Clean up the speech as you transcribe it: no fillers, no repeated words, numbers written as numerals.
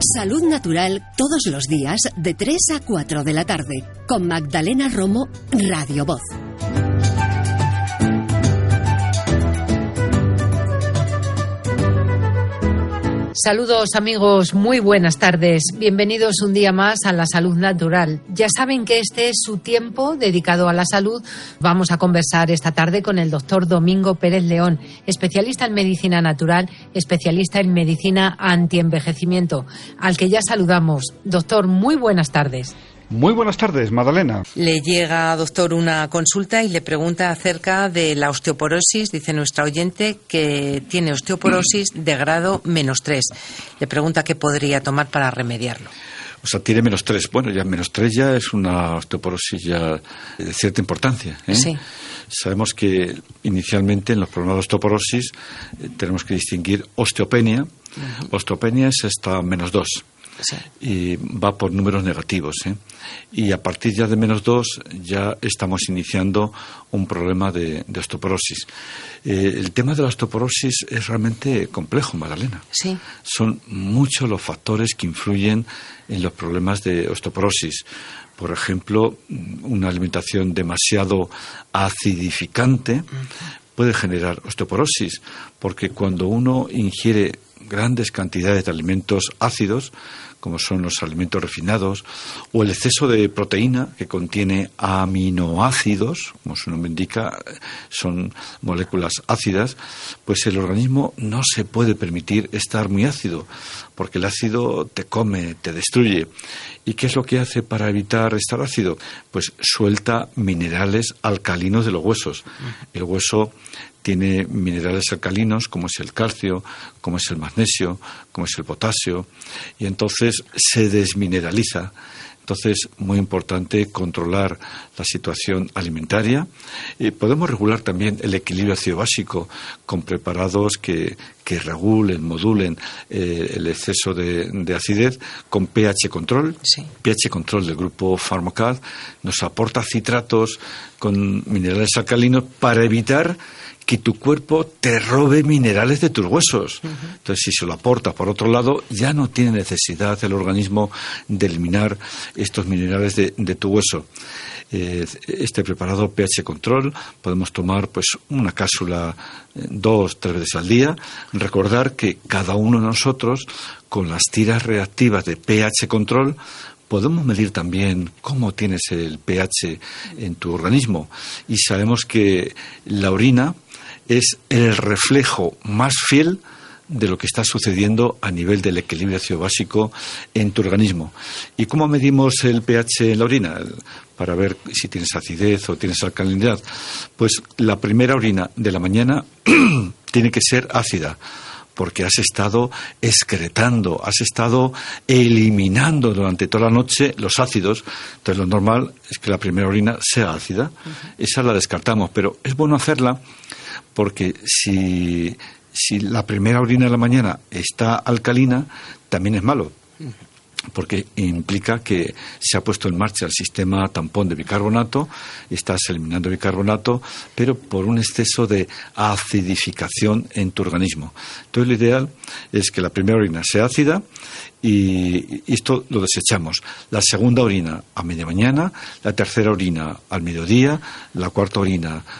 Salud Natural todos los días de 3 a 4 de la tarde con Magdalena Romo, Radio Voz. Saludos amigos, muy buenas tardes. Bienvenidos un día más a La Salud Natural. Ya saben que este es su tiempo dedicado a la salud. Vamos a conversar esta tarde con el doctor Domingo Pérez León, especialista en medicina natural, especialista en medicina antienvejecimiento, al que ya saludamos. Doctor, muy buenas tardes. Muy buenas tardes, Magdalena. Le llega, doctor, una consulta y le pregunta acerca de la osteoporosis. Dice nuestra oyente que tiene osteoporosis de grado -3. Le pregunta qué podría tomar para remediarlo. O sea, tiene -3. Bueno, ya -3 ya es una osteoporosis ya de cierta importancia, ¿eh? Sí. Sabemos que inicialmente en los problemas de osteoporosis tenemos que distinguir osteopenia. Osteopenia es hasta -2. Sí. Y va por números negativos, ¿eh? Y a partir ya de -2 ya estamos iniciando un problema de osteoporosis. El tema de la osteoporosis es realmente complejo, Magdalena. Sí. Son muchos los factores que influyen en los problemas de osteoporosis. Por ejemplo, una alimentación demasiado acidificante puede generar osteoporosis, porque cuando uno ingiere grandes cantidades de alimentos ácidos, como son los alimentos refinados, o el exceso de proteína que contiene aminoácidos, como su nombre indica, son moléculas ácidas, pues el organismo no se puede permitir estar muy ácido, porque el ácido te come, te destruye. ¿Y qué es lo que hace para evitar estar ácido? Pues suelta minerales alcalinos de los huesos. El hueso tiene minerales alcalinos como es el calcio, como es el magnesio, como es el potasio, y entonces se desmineraliza. Entonces, muy importante controlar la situación alimentaria. Podemos regular también el equilibrio ácido-básico con preparados que regulen, modulen el exceso de acidez con pH control. Sí. pH control del grupo Pharmacad nos aporta citratos con minerales alcalinos para evitar que tu cuerpo te robe minerales de tus huesos. Entonces, si se lo aporta por otro lado, ya no tiene necesidad el organismo de eliminar estos minerales de tu hueso. Este preparado pH Control podemos tomar pues una cápsula 2-3 veces al día. Recordar que cada uno de nosotros, con las tiras reactivas de pH Control, podemos medir también cómo tienes el pH en tu organismo. Y sabemos que la orina es el reflejo más fiel de lo que está sucediendo a nivel del equilibrio ácido-básico en tu organismo. ¿Y cómo medimos el pH en la orina? Para ver si tienes acidez o tienes alcalinidad. Pues la primera orina de la mañana tiene que ser ácida, porque has estado excretando, has estado eliminando durante toda la noche los ácidos. Entonces lo normal es que la primera orina sea ácida. Esa la descartamos, pero es bueno hacerla porque si la primera orina de la mañana está alcalina, también es malo, porque implica que se ha puesto en marcha el sistema tampón de bicarbonato, estás eliminando bicarbonato, pero por un exceso de acidificación en tu organismo. Entonces lo ideal es que la primera orina sea ácida y esto lo desechamos. La segunda orina a media mañana, la tercera orina al mediodía, la cuarta orina